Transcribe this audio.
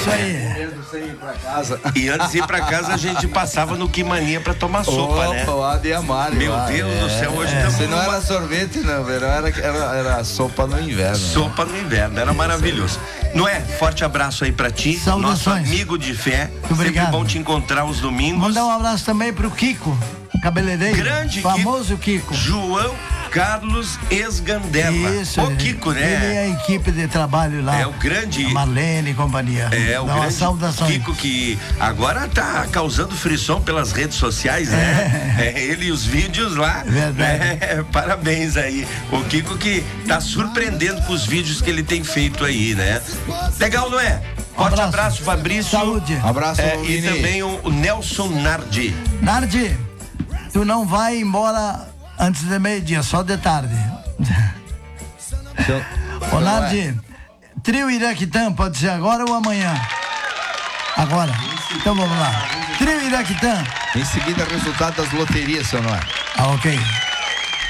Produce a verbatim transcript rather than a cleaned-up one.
Isso aí. E antes de ir pra casa, a gente passava no Quimania pra tomar sopa, Opa, né? lá de Amário. Meu lá. Deus é, do céu, hoje é. estamos Se não numa- era sorvete no verão, era, era, era sopa no inverno. Sopa no inverno, era maravilhoso. Noé, forte abraço aí pra ti. Saudações. Nosso amigo de fé. Obrigado. Sempre bom te encontrar os domingos. Mandar um abraço também pro Kiko, cabeleireiro. Grande famoso Kiko. João Carlos Esgandela. Isso. O Kiko, né? Ele é a equipe de trabalho lá. É o grande. A Marlene e companhia. É, o Dá uma grande saudação. Kiko que agora tá causando frisson pelas redes sociais, né? É, ele e os vídeos lá. Verdade. É, parabéns aí. O Kiko que tá surpreendendo com os vídeos que ele tem feito aí, né? Legal, não é? Forte Abraço. abraço, Fabrício. Saúde. Abraço, É, e Vini. também o, o Nelson Nardi. Nardi, tu não vai embora antes de meio-dia, só de tarde. Seu- Ô, seu Nardi, trio Iraquitã, pode ser agora ou amanhã? Agora. Então vamos lá. Trio Iraquitã. Em seguida, resultado das loterias, seu Noé. Ah, ok.